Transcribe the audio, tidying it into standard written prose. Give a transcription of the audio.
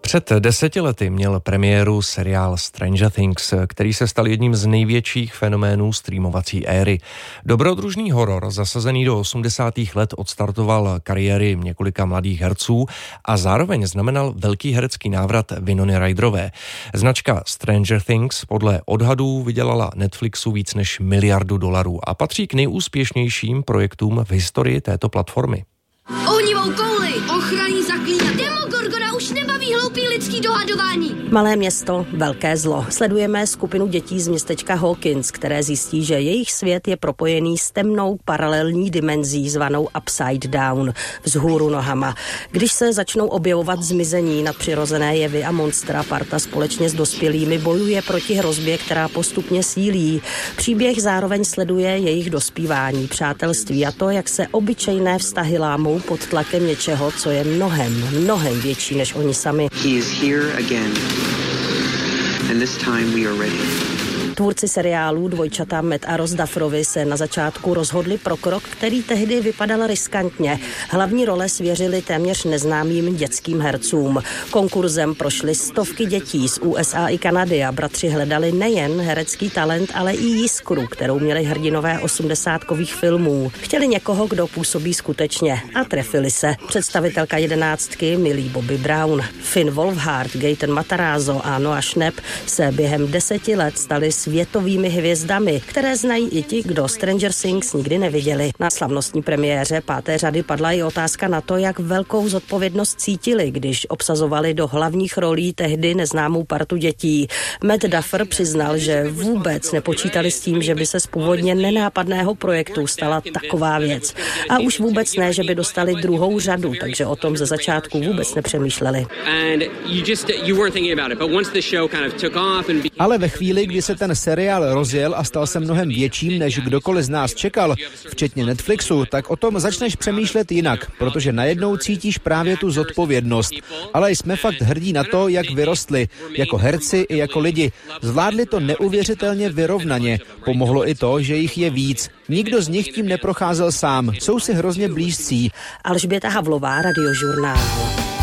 Před 10 lety měl premiéru seriál Stranger Things, který se stal jedním z největších fenoménů streamovací éry. Dobrodružný horor zasazený do 80. let odstartoval kariéry několika mladých herců a zároveň znamenal velký herecký návrat Winony Ryderové. Značka Stranger Things podle odhadů vydělala Netflixu víc než $1 miliardu a patří k nejúspěšnějším projektům v historii této platformy. Ohnivou kouli, ochranný zaklínat. Demogorgona už nebaví hloupý lidský dohadování. Malé město, velké zlo. Sledujeme skupinu dětí z městečka Hawkins, které zjistí, že jejich svět je propojený s temnou paralelní dimenzí zvanou Upside Down, vzhůru nohama. Když se začnou objevovat zmizení, nadpřirozené jevy a monstra, parta společně s dospělými bojuje proti hrozbě, která postupně sílí. Příběh zároveň sleduje jejich dospívání, přátelství a to, jak se obyčejné vztahy lámou pod tlakem něčeho, co je mnohem větší než oni sami. Tvůrci seriálů dvojčata Matt a Ross Dufferovi se na začátku rozhodli pro krok, který tehdy vypadal riskantně. Hlavní role svěřili téměř neznámým dětským hercům. Konkurzem prošly stovky dětí z USA i Kanady a bratři hledali nejen herecký talent, ale i jiskru, kterou měli hrdinové 80kových filmů. Chtěli někoho, kdo působí skutečně a trefili se. Představitelka 11 Millie Bobby Brown, Finn Wolfhard, Gaten Matarazzo a Noah Schnapp se během 10 let stali světovými hvězdami, které znají i ti, kdo Stranger Things nikdy neviděli. Na slavnostní premiéře 5. řady padla i otázka na to, jak velkou zodpovědnost cítili, když obsazovali do hlavních rolí tehdy neznámou partu dětí. Matt Duffer přiznal, že vůbec nepočítali s tím, že by se z původně nenápadného projektu stala taková věc. A už vůbec ne, že by dostali druhou řadu, takže o tom ze začátku vůbec nepřemýšleli. Ale ve chvíli, kdy se ten seriál rozjel a stal se mnohem větším, než kdokoliv z nás čekal, včetně Netflixu, tak o tom začneš přemýšlet jinak, protože najednou cítíš právě tu zodpovědnost. Ale jsme fakt hrdí na to, jak vyrostli, jako herci i jako lidi. Zvládli to neuvěřitelně vyrovnaně. Pomohlo i to, že jich je víc. Nikdo z nich tím neprocházel sám. Jsou si hrozně blízcí. Alžběta Havlová, Radiožurnál.